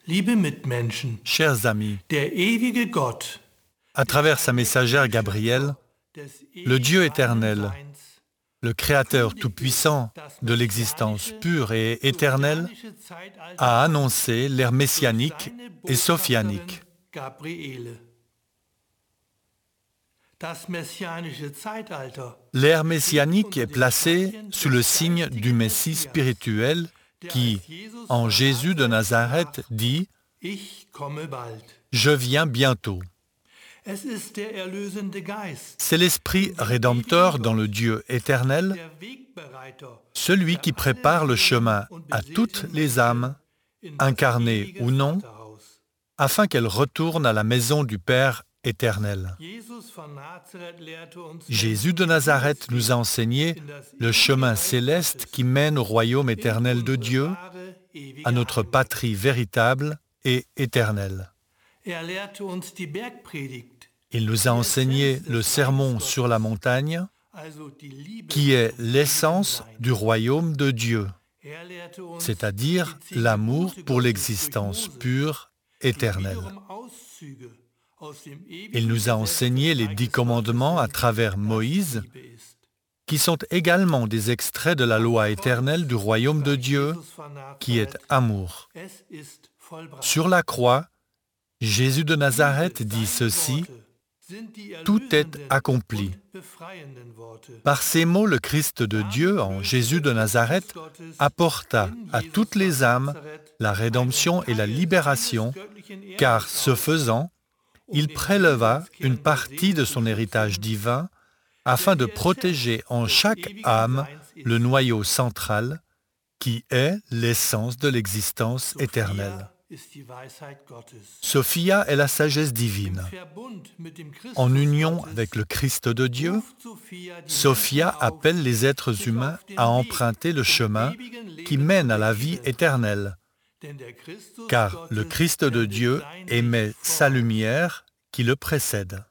Liebe Mitmenschen, Chers amis, der ewige Gott, à travers sa messagère Gabrielle, des le Dieu ewigen éternel, Seins, le Créateur tout-puissant de l'existence pure et éternelle, messianische Zeitalter a annoncé l'ère messianique seine et sophianique. Botschafterin Gabriele. Das messianische Zeitalter L'ère messianique est placée sous le signe du Messie spirituel qui, en Jésus de Nazareth, dit Ich komme bald. « Je viens bientôt ». Es ist der erlösende Geist, C'est l'Esprit rédempteur dans le Dieu éternel, der Wegbereiter, celui qui prépare le chemin à toutes les âmes, in das incarnées ewige ou non, Vaterhaus. afin qu'elles retournent à la maison du Père éternel. Jesus von Nazareth lehrte uns Jésus de Nazareth nous a enseigné le chemin céleste qui mène au royaume éternel de Dieu, wahre, ewige à notre Heimat. patrie véritable et éternelle. Er lehrte uns die Bergpredigt, Il nous a enseigné le sermon sur la montagne, also die Liebe qui est zum l'essence Sein. du royaume de Dieu, Er lehrte uns c'est-à-dire die 10 l'amour Gebote pour Gottes l'existence durch Mose, pure, die éternelle. wiederum Auszüge aus dem ewigen Il nous a Gesetz enseigné des les 10 commandements à travers Moïse, Liebe ist. qui sont également des extraits de la loi éternelle du royaume de Dieu, Jesus von qui est Nazareth, amour. es ist vollbracht. Sur la croix, Jésus de Nazareth dit ceci: « Tout est accompli ». Par ces mots, le Christ de Dieu, en Jésus de Nazareth, apporta à toutes les âmes la rédemption et la libération, car ce faisant, il préleva une partie de son héritage divin afin de protéger en chaque âme le noyau central qui est l'essence de l'existence éternelle. Sophia est la sagesse divine. En union avec le Christ de Dieu, Sophia appelle les êtres humains à emprunter le chemin qui mène à la vie éternelle, car le Christ de Dieu émet sa lumière qui le précède.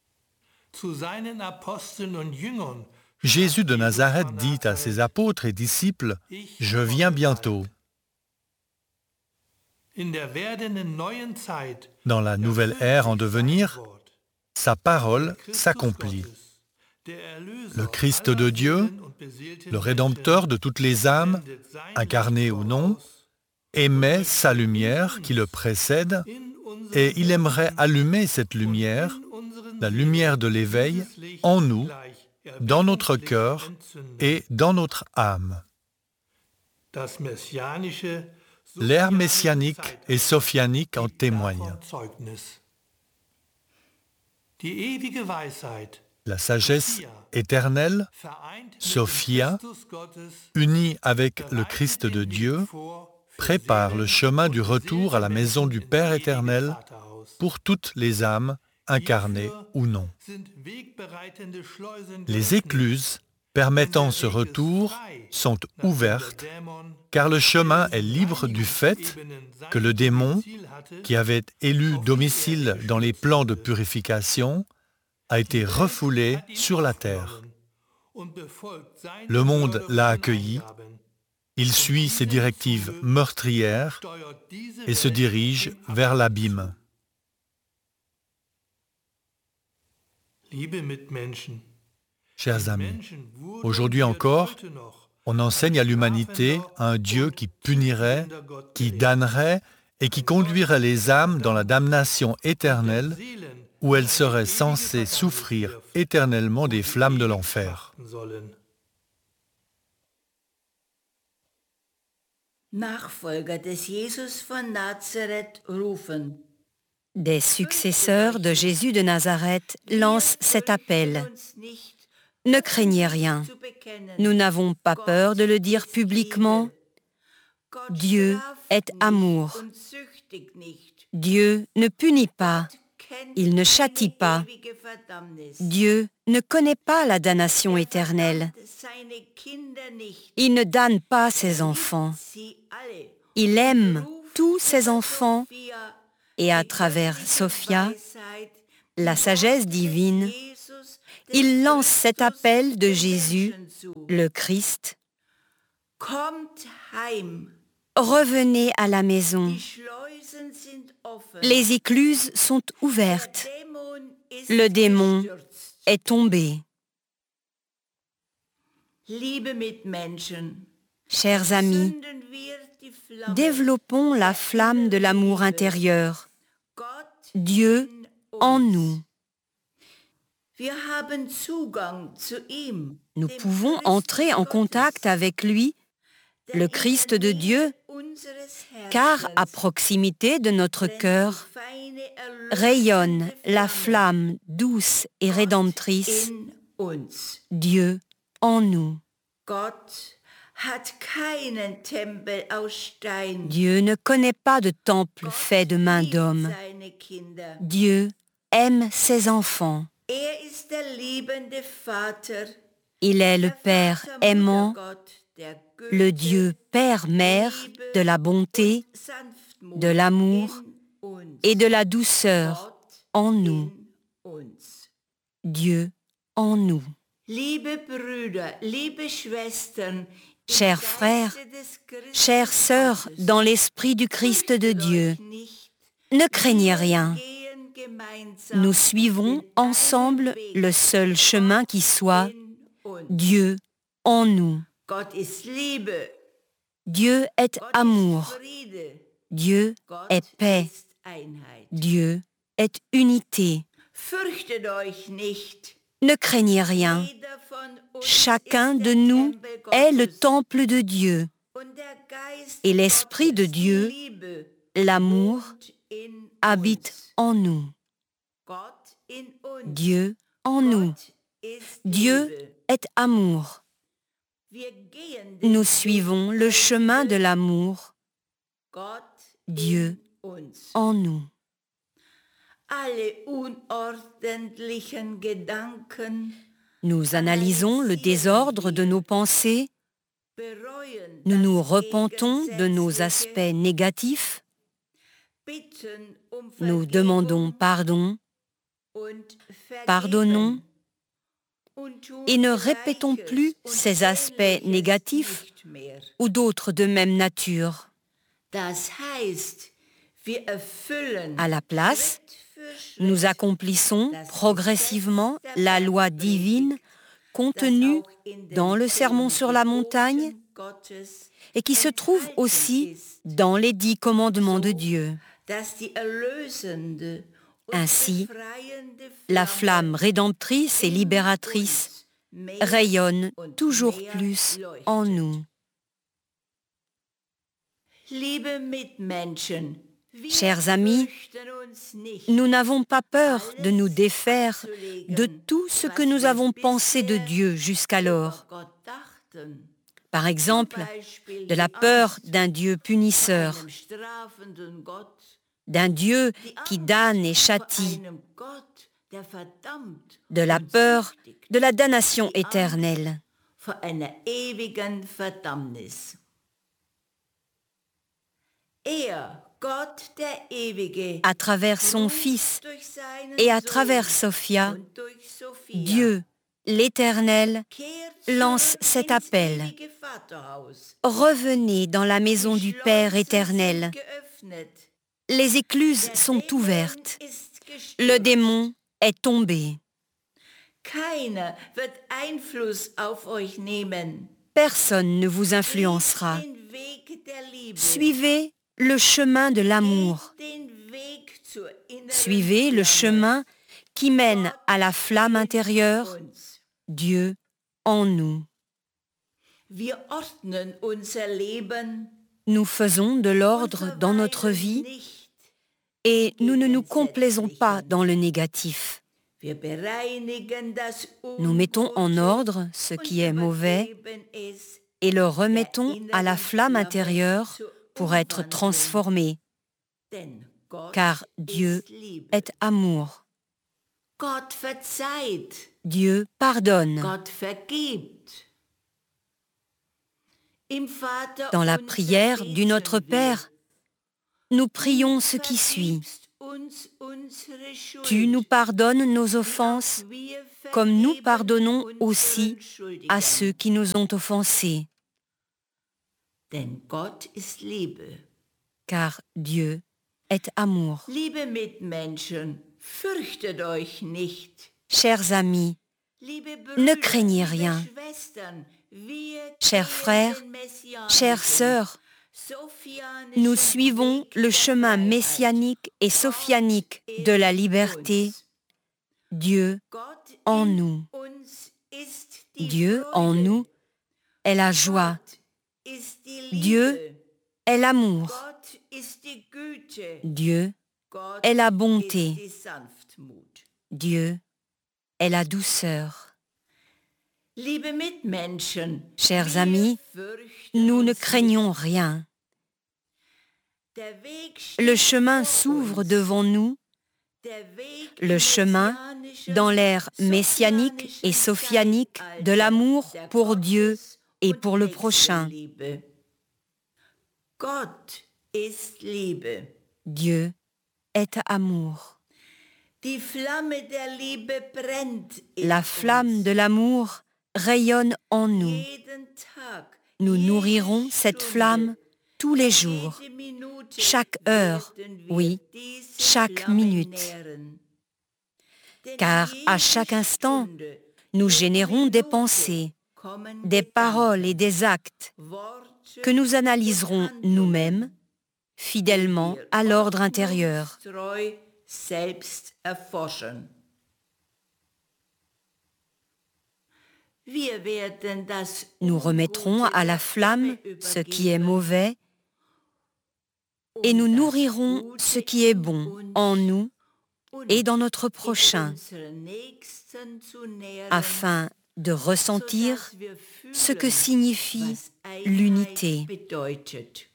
Jésus de Nazareth dit à ses apôtres et disciples: « Je viens bientôt ». Dans la nouvelle ère en devenir, sa parole s'accomplit. Le Christ de Dieu, le Rédempteur de toutes les âmes, incarné ou non, émet sa lumière qui le précède et il aimerait allumer cette lumière, la lumière de l'éveil, en nous, dans notre cœur et dans notre âme. L'ère messianique et sophianique en témoigne. La sagesse éternelle, Sophia, unie avec le Christ de Dieu, prépare le chemin du retour à la maison du Père éternel pour toutes les âmes, incarnées ou non. Les écluses permettant ce retour sont ouvertes, car le chemin est libre du fait que le démon, qui avait élu domicile dans les plans de purification, a été refoulé sur la terre. Le monde l'a accueilli, il suit ses directives meurtrières et se dirige vers l'abîme. Chers amis, aujourd'hui encore, on enseigne à l'humanité un Dieu qui punirait, qui damnerait et qui conduirait les âmes dans la damnation éternelle où elles seraient censées souffrir éternellement des flammes de l'enfer. Nachfolger des Jesus von Nazareth rufen. Des successeurs de Jésus de Nazareth lancent cet appel. Ne craignez rien. Nous n'avons pas peur de le dire publiquement. Dieu est amour. Dieu ne punit pas. Il ne châtie pas. Dieu ne connaît pas la damnation éternelle. Il ne damne pas ses enfants. Il aime tous ses enfants et à travers Sophia, la sagesse divine, il lance cet appel de Jésus, le Christ. Revenez à la maison. Les écluses sont ouvertes. Le démon est tombé. Chers amis, développons la flamme de l'amour intérieur. Dieu en nous. Nous pouvons entrer en contact avec lui, le Christ de Dieu, car à proximité de notre cœur rayonne la flamme douce et rédemptrice, Dieu en nous. Dieu ne connaît pas de temple fait de mains d'homme. Dieu aime ses enfants. Il est le Père aimant, le Dieu Père-Mère de la bonté, de l'amour et de la douceur en nous. Dieu en nous. Chers frères, chères sœurs dans l'Esprit du Christ de Dieu, ne craignez rien. Nous suivons ensemble le seul chemin qui soit Dieu en nous. Dieu est amour. Dieu est paix. Dieu est unité. Ne craignez rien. Chacun de nous est le temple de Dieu. Et l'Esprit de Dieu, l'amour, habite en nous. Dieu en nous. Dieu est amour. Nous suivons le chemin de l'amour. Dieu en nous. Nous analysons le désordre de nos pensées. Nous nous repentons de nos aspects négatifs. Nous demandons pardon, pardonnons et ne répétons plus ces aspects négatifs ou d'autres de même nature. À la place, nous accomplissons progressivement la loi divine contenue dans le Sermon sur la montagne et qui se trouve aussi dans les 10 commandements de Dieu. Ainsi, la flamme rédemptrice et libératrice rayonne toujours plus en nous. Chers amis, nous n'avons pas peur de nous défaire de tout ce que nous avons pensé de Dieu jusqu'alors. Par exemple, de la peur d'un Dieu punisseur, d'un Dieu qui damne et châtie, de la peur de la damnation éternelle. À travers son Fils et à travers Sophia, Dieu, l'Éternel, lance cet appel. Revenez dans la maison du Père éternel. Les écluses sont ouvertes. Le démon est tombé. Personne ne vous influencera. Suivez le chemin de l'amour. Suivez le chemin qui mène à la flamme intérieure, Dieu en nous. Nous faisons de l'ordre dans notre vie et nous ne nous complaisons pas dans le négatif. Nous mettons en ordre ce qui est mauvais et le remettons à la flamme intérieure pour être transformé, car Dieu est amour. Dieu pardonne. Dans la prière du Notre Père, nous prions ce qui suit. Tu nous pardonnes nos offenses, comme nous pardonnons aussi à ceux qui nous ont offensés. Car Dieu est amour. Liebe Mitmenschen, fürchtet euch nicht. Chers amis, Liebe ne Brüder, craignez liebe rien. Schwestern, wir Chers gehen frères, den messianischen, chères sœurs, sophianischen nous suivons Weg le der chemin Freiheit. messianique et sophianique de la liberté. Dieu Gott en in nous. uns ist die Dieu Freude. en nous est la joie. Gott ist die Liebe. Dieu est l'amour. Gott ist die Güte. Dieu Gott est la ist bonté. die Sanftmut. Dieu est la douceur. Liebe Mitmenschen, Chers wir amis, fürchten nous ne uns craignons nicht. rien. Der Weg steht Le chemin vor s'ouvre uns. devant nous, Der Weg le in chemin messianisches, dans l'ère messianique et sophianique de l'amour der pour Dieu Gottes- et und pour le prochain. Nächstenliebe. Gott ist Liebe. Dieu est amour. Die Flamme der Liebe brennt in La flamme uns. de l'amour rayonne en nous. Jeden Tag, Nous jede nourrirons cette Stunde, flamme tous les jours, jede Minute chaque heure, werden wir oui, diese chaque Flamme minute. nähren. Denn Car à jede chaque instant, Stunde, nous jede générons des Minute pensées, kommen des Gedanken, paroles et des actes Worte que nous und analyserons Handlungen, nous-mêmes fidèlement die wir à l'ordre intérieur. ordnungstreu selbst erforschen. Wir werden das Nous remettrons Ungute à la der flamme Flamme ce qui est übergeben mauvais et und nous das nourrirons Gute ce qui est in bon uns en nous und et dans notre in prochain, unseren Nächsten zu nähren, afin de ressentir sodass wir ce que fühlen, signifie was Einheit l'unité. bedeutet.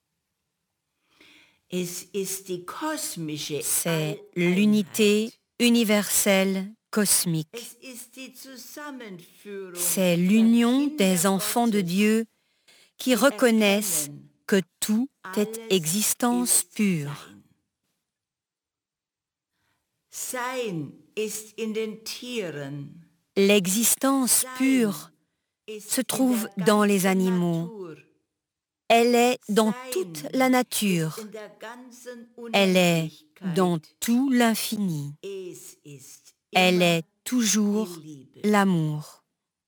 Es ist die kosmische C'est Alleinheit. l'unité universelle cosmique. Es ist die Zusammenführung C'est der l'union Kinder des enfants de Gottes, Dieu qui die reconnaissent erkennen, que tout est alles existence ist pure. Sein. Sein ist in den Tieren. L'existence Sein pure ist se in trouve der dans les ganzen animaux. Natur. Elle est dans Sein toute la nature. ist in der ganzen Elle est Unendlichkeit. dans tout l'infini. Es ist Elle immer est toujours die Liebe. l'amour.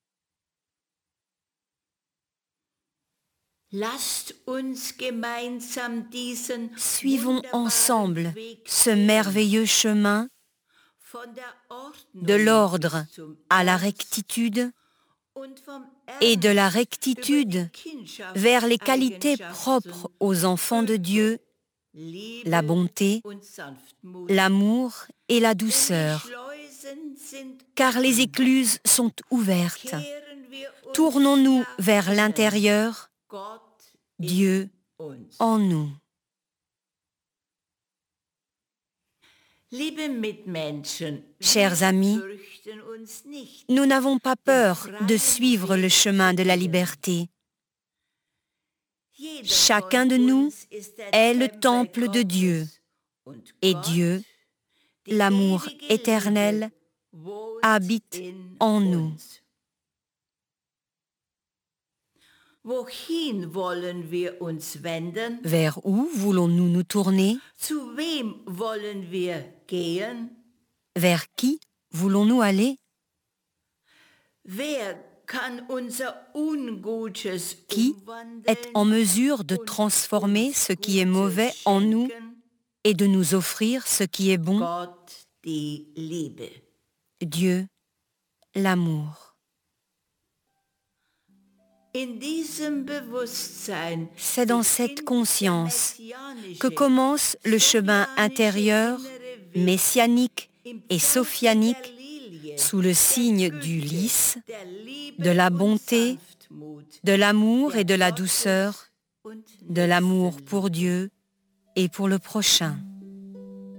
Lasst uns gemeinsam diesen Suivons wunderbaren ensemble Weg ce gehen, merveilleux chemin von der Ordnung de l'ordre bis zum à la Ernst rectitude und vom et de la Ernst rectitude über die vers les qualités Kindschaftseigenschaften, propres aux enfants de Dieu, Liebe la bonté, und Sanftmut. l'amour et la Denn die douceur. Schleusen sind Car les offen. écluses sont ouvertes. Kehren wir uns Tournons-nous nach vers innen. l'intérieur, Gott Dieu in uns. en nous. Liebe Mitmenschen, Chers wir amis, fürchten uns nicht. Nous n'avons pas peur de suivre le chemin de la liberté. Jeder Chacun von de nous uns ist der est le Tempel temple de Dieu. Gottes. Und Et Gott, Dieu, die l'amour ewige éternel, Liebe, wohnt habite in en nous. uns. Wohin wollen wir uns wenden? Vers où voulons-nous nous tourner? Zu wem wollen wir gehen? Vers qui voulons-nous aller? Wer kann unser Ungutes Qui est en mesure de transformer ce qui est mauvais en nous et de nous offrir ce qui est bon? Gott, die Liebe. Dieu, l'amour. In diesem Bewusstsein C'est dans cette conscience que commence le chemin intérieur, messianique et sophianique, sous le signe du lys, de la bonté, de l'amour et de la douceur, de l'amour pour Dieu et pour le prochain.